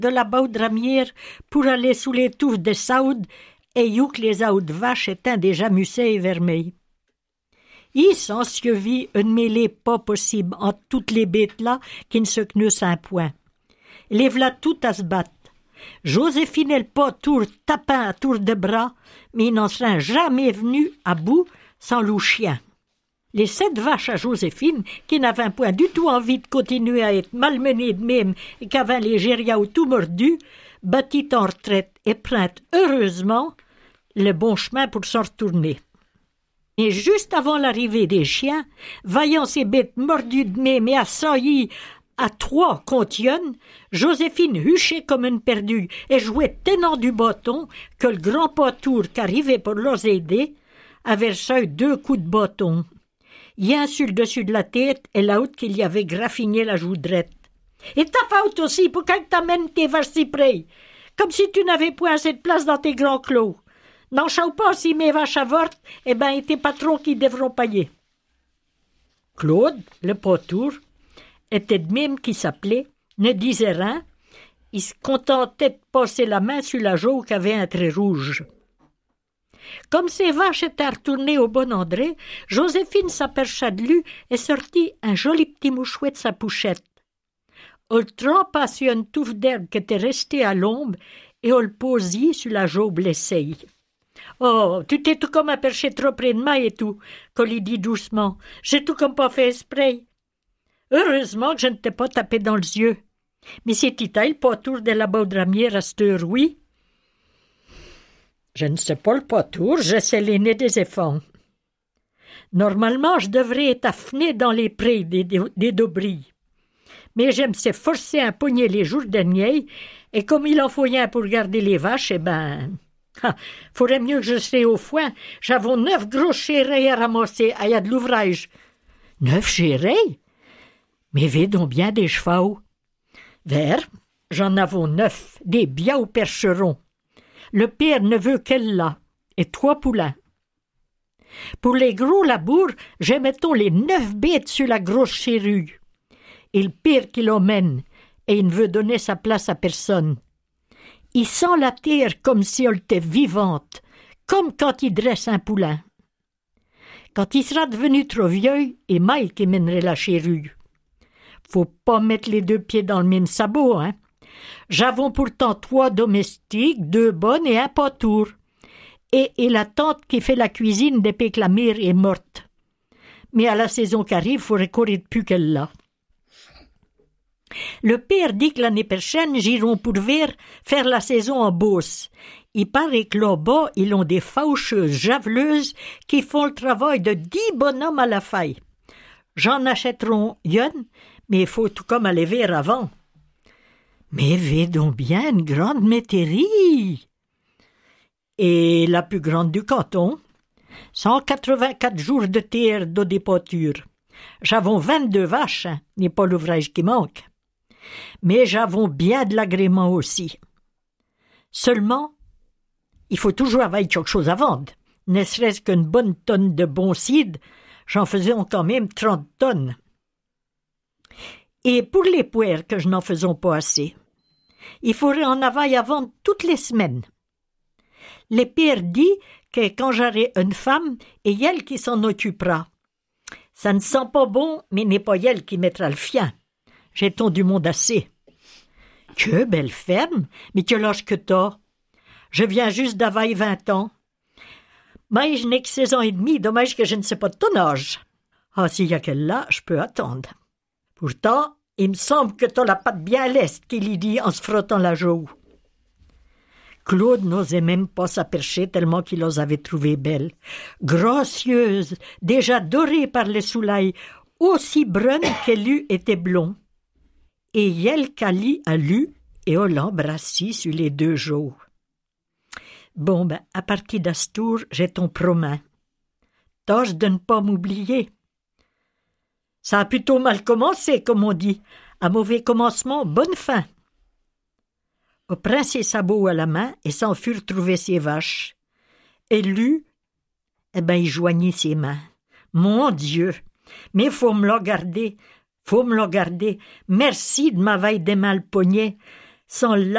de la Baudramière pour aller sous les touffes des saudes et youk les autres vaches étaient déjà mussées et vermeilles. Il s'en suivit une mêlée pas possible entre toutes les bêtes-là qui ne se knussent un point. Les v'là toutes à se battre. Joséphine et le potour tapant à tour de bras, mais ils n'en seraient jamais venus à bout sans loup chien. Les 7 vaches à Joséphine, qui n'avaient point du tout envie de continuer à être malmenées de même et qu'avaient les gériaos tout mordus, battit en retraite et print heureusement le bon chemin pour s'en retourner. Et juste avant l'arrivée des chiens, voyant ces bêtes mordues de même et assaillies à 3 contre une, Joséphine huchait comme une perdue et jouait tenant du bâton que le grand potour qu'arrivait pour leur aider avait reçu 2 coups de bâton. Un sur le dessus de la tête et l'autre qui lui avait graffiné la joue droite. « Et ta faute aussi pour quand t'amènes tes vaches si près, comme si tu n'avais point assez de place dans tes grands clos. N'en chau pas si mes vaches avortent, eh ben, et tes patrons qui devront payer. » Claude, le potour, était de même qui s'appelait, ne disait rien, il se contentait de passer la main sur la joue qui avait un trait rouge. Comme ses vaches étaient retournées au bon André, Joséphine s'aperça de lui et sortit un joli petit mouchouet de sa pouchette. On le trempa sur une touffe d'herbe qui était restée à l'ombre et on le posit sur la joue blessée. « Oh, tu t'es tout comme aperché trop près de moi et tout, » qu'on lui dit doucement. « J'ai tout comme pas fait esprit. Heureusement que je ne t'ai pas tapé dans les yeux. Mais c'est-il le potour de la Baudramière à cette heure, oui? » « Je ne sais pas le potour, je sais l'aîné des éléphants. Normalement, je devrais être affné dans les prés des Dobrilles. Mais je me suis forcé à pogner les jours derniers, et comme il en faut rien pour garder les vaches, eh ben... faudrait mieux que je serais au foin. J'avons 9 gros chérés à ramasser, il y a de l'ouvrage. 9 chérés? Mais vais donc bien des chevaux. Vers, j'en avons 9, des biaux percherons. Le père ne veut qu'elle là, et 3 poulains. Pour les gros labours, j'ai mettons les 9 bêtes sur la grosse chérue. Et le père qui l'emmène, et il ne veut donner sa place à personne. Il sent la terre comme si elle était vivante, comme quand il dresse un poulain. Quand il sera devenu trop vieux, et Mike qui mènerait la chérue. Faut pas mettre les 2 pieds dans le même sabot, hein. J'avons pourtant 3 domestiques, 2 bonnes et un potour. Et la tante qui fait la cuisine depuis que la mère est morte. Mais à la saison qui arrive, il faudrait courir plus qu'elle là. Le père dit que l'année prochaine, j'iront pour faire la saison en Beauce. Il paraît que là-bas, ils ont des faucheuses javeleuses qui font le travail de 10 bonhommes à la faille. J'en achèterai une, mais il faut tout comme aller vers avant. Mais vais donc bien une grande métairie. Et la plus grande du canton. 184 jours de terre d'eau des pâtures. J'avons 22 vaches, hein, n'est pas l'ouvrage qui manque. Mais j'avons bien de l'agrément aussi. Seulement, il faut toujours avoir quelque chose à vendre. Ne serait-ce qu'une bonne tonne de bon cidre, j'en faisais quand même 30 tonnes. Et pour les poires que je n'en faisons pas assez, il faudrait en avoir à vendre toutes les semaines. Le père dit que quand j'aurai une femme, et elle qui s'en occupera. Ça ne sent pas bon, mais n'est pas elle qui mettra le fien. J'ai-on du monde assez. Que belle ferme, mais quel âge que t'as? Je viens juste d'avoir 20 ans. Mais je n'ai que 16 ans et demi, dommage que je ne sais pas de ton âge. Ah, s'il y a qu'elle là, je peux attendre. Pourtant, il me semble que t'as la patte bien leste, qu'il y dit en se frottant la joue. Claude n'osait même pas s'apercher tellement qu'il les avait trouvées belles. Gracieuses, déjà dorées par le soleil, aussi brunes qu'elle eût été blonde. Et elle qu'Ali a lu et on l'embrassit sur les 2 joues. Bon, ben, à partir d'Astour, j'ai ton promain. Tâche de ne pas m'oublier. Ça a plutôt mal commencé, comme on dit. À mauvais commencement, bonne fin. On prend ses sabots à la main et s'en fut retrouver ses vaches. Et lui, eh ben, il joignit ses mains. Mon Dieu! Mais faut me la garder. Merci de m'avoir aidé mal pogné. sans